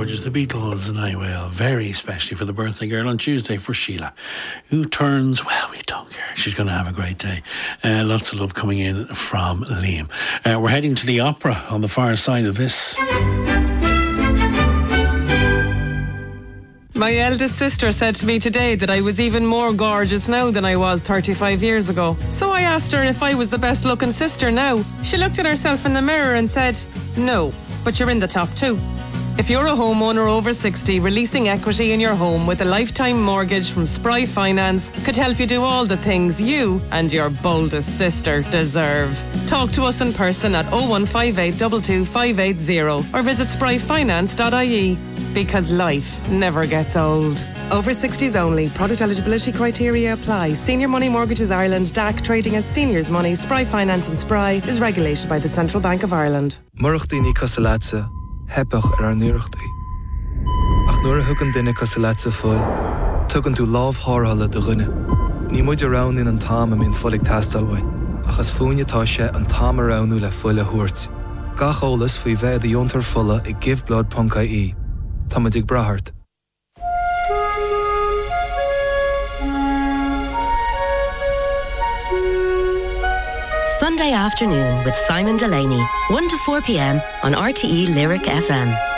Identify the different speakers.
Speaker 1: gorgeous. The Beatles and I Will, very especially for the birthday girl on Tuesday for Sheila, who turns, well, we don't care. She's going to have a great day. Lots of love coming in from Liam. We're heading to the opera on the far side of this.
Speaker 2: My eldest sister said to me today that I was even more gorgeous now than I was 35 years ago. So I asked her if I was the best looking sister now. She looked at herself in the mirror and said, "No, but you're in the top two." If you're a homeowner over 60, releasing equity in your home with a lifetime mortgage from Spry Finance could help you do all the things you and your boldest sister deserve. Talk to us in person at 0158 22 580 or visit spryfinance.ie, because life never gets old. Over 60s only. Product eligibility criteria apply. Senior Money Mortgages Ireland, DAC, trading as Seniors Money, Spry Finance and Spry is regulated by the Central Bank of Ireland.
Speaker 3: Murchtaí Casalatsa, Hepach Nuirchtaí. Ach nuair a thugann duine Casalatsa fuil, tugann tú lámh thárthala do dhuine. Ní muid around in an táim a mín folig tastalhain, achas fúine tá sé an táim aroundú le fuile thuairt. Gach ólas faoi bheith a diontar fulla I giveblood.ie. Tá muid ag brathart.
Speaker 4: Sunday afternoon with Simon Delaney, 1 to 4 p.m. on RTE Lyric FM.